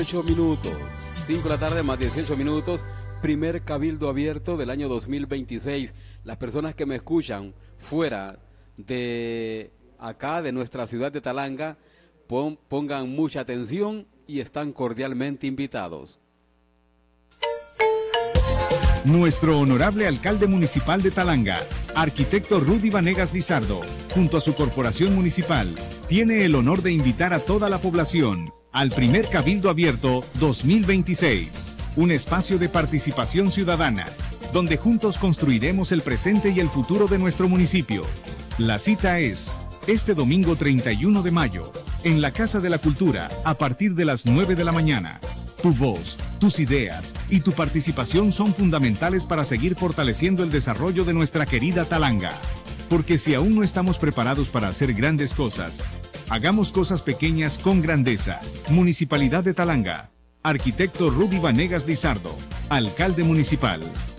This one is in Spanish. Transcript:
18 minutos, 5 de la tarde más 18 minutos, primer cabildo abierto del año 2026. Las personas que me escuchan fuera de acá, de nuestra ciudad de Talanga, pongan mucha atención y están cordialmente invitados. Nuestro honorable alcalde municipal de Talanga, arquitecto Rudy Vanegas Lizardo, junto a su corporación municipal, tiene el honor de invitar a toda la población al primer Cabildo Abierto 2026, un espacio de participación ciudadana, donde juntos construiremos el presente y el futuro de nuestro municipio. La cita es este domingo 31 de mayo, en la Casa de la Cultura, a partir de las 9 de la mañana. Tu voz, tus ideas y tu participación son fundamentales para seguir fortaleciendo el desarrollo de nuestra querida Talanga. Porque si aún no estamos preparados para hacer grandes cosas, hagamos cosas pequeñas con grandeza. Municipalidad de Talanga. Arquitecto Rudy Vanegas Lizardo, alcalde municipal.